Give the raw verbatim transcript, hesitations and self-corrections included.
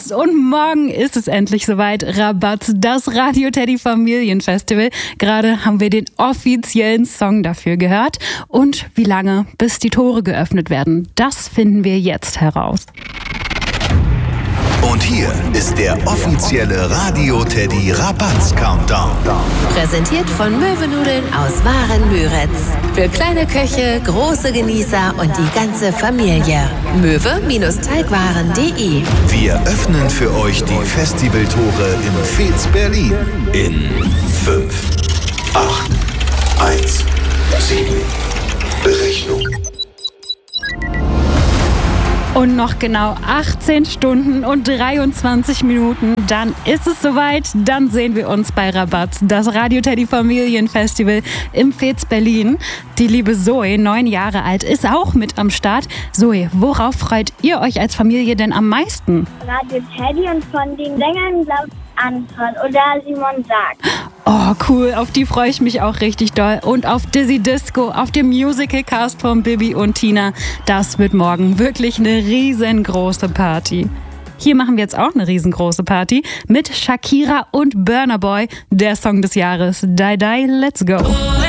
Yes, und morgen ist es endlich soweit. Rabatz, das Radio Teddy Familienfestival. Gerade haben wir den offiziellen Song dafür gehört. Und wie lange, bis die Tore geöffnet werden, das finden wir jetzt heraus. Und hier ist der offizielle Radio Teddy Rabatz Countdown. Präsentiert von Möwenudeln aus Waren-Müritz. Für kleine Köche, große Genießer und die ganze Familie. möwe Teigwaren punkt de. Wir öffnen für euch die Festivaltore im Fez Berlin. In fünf, acht, eins, sieben. Berechnung. Und noch genau achtzehn Stunden und dreiundzwanzig Minuten, dann ist es soweit. Dann sehen wir uns bei Rabatz, das Radio Teddy Familienfestival im Fez Berlin. Die liebe Zoe, neun Jahre alt, ist auch mit am Start. Zoe, worauf freut ihr euch als Familie denn am meisten? Radio Teddy und von den Sängern, glaube ich, Anton oder Simon Sagt. Oh, cool, auf die freue ich mich auch richtig doll. Und auf Dizzy Disco, auf dem Musical-Cast von Bibi und Tina. Das wird morgen wirklich eine riesengroße Party. Hier machen wir jetzt auch eine riesengroße Party mit Shakira und Burna Boy, der Song des Jahres. Die Die, let's go.